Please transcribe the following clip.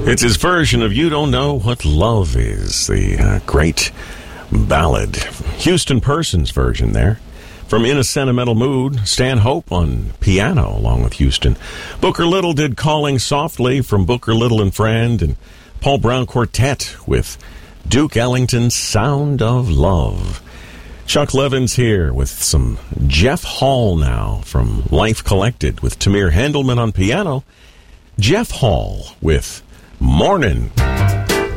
It's his version of You Don't Know What Love Is, the great ballad. Houston Person's version there. From In a Sentimental Mood, Stan Hope on piano along with Houston. Booker Little did Calling Softly from Booker Little and Friend, and Paul Brown Quartet with Duke Ellington's Sound of Love. Chuck Levin's here with some Jeff Hall now from Life Collected with Tamir Handelman on piano. Jeff Hall with Mornin'.